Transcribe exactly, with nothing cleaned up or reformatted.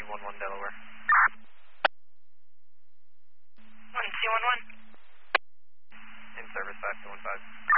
one one Delaware. one two one one. In service five two one five.